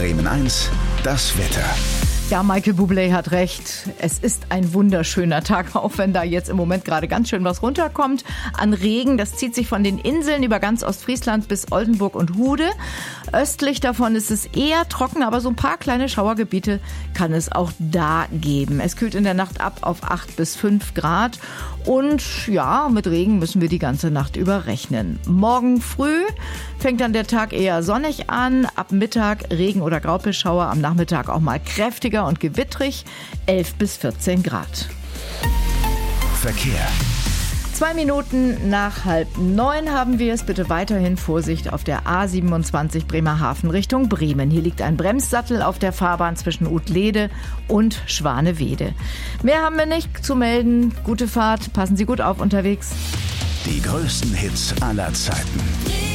Bremen 1, das Wetter. Ja, Michael Bublé hat recht. Es ist ein wunderschöner Tag, auch wenn da jetzt im Moment gerade ganz schön was runterkommt an Regen. Das zieht sich von den Inseln über ganz Ostfriesland bis Oldenburg und Hude. Östlich davon ist es eher trocken, aber so ein paar kleine Schauergebiete kann es auch da geben. Es kühlt in der Nacht ab auf 8 bis 5 Grad. Und ja, mit Regen müssen wir die ganze Nacht über rechnen. Morgen früh fängt dann der Tag eher sonnig an. Ab Mittag Regen- oder Graupelschauer, am Nachmittag auch mal kräftiger und gewittrig, 11 bis 14 Grad. Verkehr. 2 Minuten nach 8:30 haben wir es. Bitte weiterhin Vorsicht auf der A27 Bremerhaven Richtung Bremen. Hier liegt ein Bremssattel auf der Fahrbahn zwischen Utlede und Schwanewede. Mehr haben wir nicht zu melden. Gute Fahrt, passen Sie gut auf unterwegs. Die größten Hits aller Zeiten.